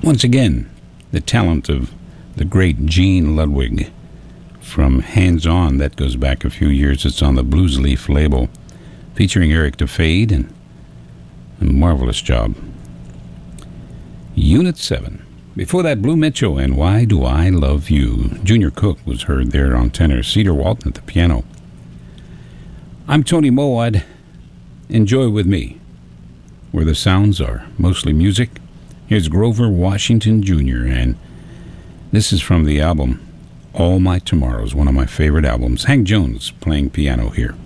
Once again, the talent of the great Gene Ludwig from Hands On. That goes back a few years. It's on the Blues Leaf label, featuring Eric DeFade, and a marvelous job. Unit 7. Before that, Blue Mitchell and Why Do I Love You. Junior Cook was heard there on tenor, Cedar Walton at the piano. I'm Tony Moad. Enjoy with me, where the sounds are mostly music. Here's Grover Washington Jr., and this is from the album All My Tomorrows, one of my favorite albums. Hank Jones playing piano here.